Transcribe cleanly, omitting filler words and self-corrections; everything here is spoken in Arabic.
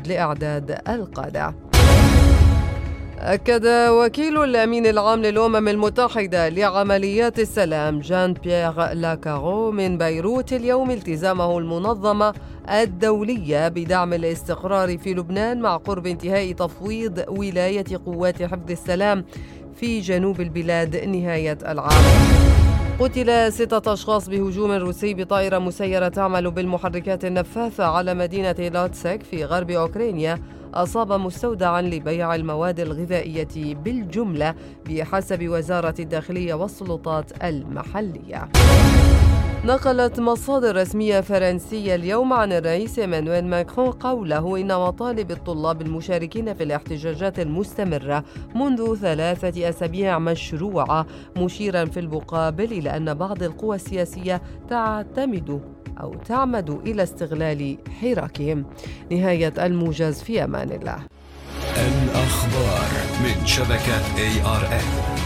جديد لإعداد القادة. أكد وكيل الأمين العام للأمم المتحدة لعمليات السلام جان بيير لاكارو من بيروت اليوم التزامه المنظمة الدولية بدعم الاستقرار في لبنان مع قرب انتهاء تفويض ولاية قوات حفظ السلام في جنوب البلاد نهاية العام. قتل 6 أشخاص بهجوم روسي بطائرة مسيرة تعمل بالمحركات النفاثة على مدينة لاتسك في غرب أوكرانيا أصاب مستودعا لبيع المواد الغذائية بالجملة بحسب وزارة الداخلية والسلطات المحلية. نقلت مصادر رسمية فرنسية اليوم عن الرئيس إيمانويل ماكرون قوله إن مطالب الطلاب المشاركين في الاحتجاجات المستمرة منذ 3 أسابيع مشروعة، مشيرا في المقابل إلى أن بعض القوى السياسية تعمد إلى استغلال حراكهم. نهاية الموجز، في أمان الله. الأخبار من شبكة ARN.